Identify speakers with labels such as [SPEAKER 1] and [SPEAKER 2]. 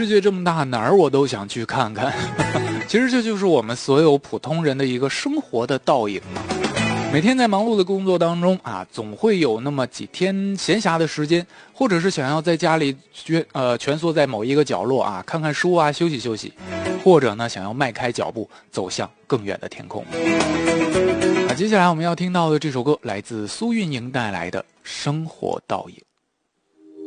[SPEAKER 1] 世界这么大，哪儿我都想去看看。其实这就是我们所有普通人的一个生活的倒影嘛。每天在忙碌的工作当中啊，总会有那么几天闲暇的时间，或者是想要在家里蜷缩在某一个角落啊，看看书啊，休息休息，或者呢想要迈开脚步走向更远的天空。接下来我们要听到的这首歌来自苏运莹带来的《生活倒影》。